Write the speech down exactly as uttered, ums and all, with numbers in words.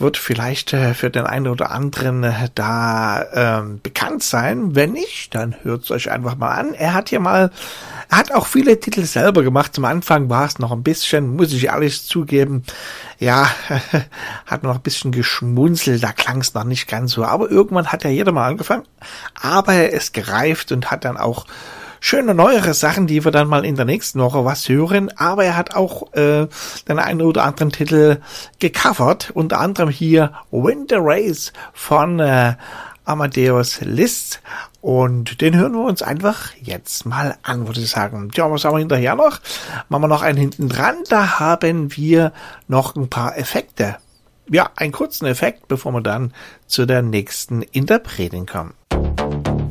wird vielleicht äh, für den einen oder anderen äh, da ähm, bekannt sein. Wenn nicht, dann hört es euch einfach mal an. Er hat hier mal, er hat auch viele Titel selber gemacht. Zum Anfang war es noch ein bisschen, muss ich ehrlich zugeben, ja, hat noch ein bisschen geschmunzelt, da klang es noch nicht ganz so. Aber irgendwann hat ja jeder mal angefangen. Aber er ist gereift und hat dann auch schöne neuere Sachen, die wir dann mal in der nächsten Woche was hören. Aber er hat auch äh, den einen oder anderen Titel gecovert. Unter anderem hier Winter Race von äh, Amadeus Liszt. Und den hören wir uns einfach jetzt mal an, würde ich sagen. Ja, was haben wir hinterher noch? Machen wir noch einen hinten dran. Da haben wir noch ein paar Effekte. Ja, einen kurzen Effekt, bevor wir dann zu der nächsten Interpretin kommen.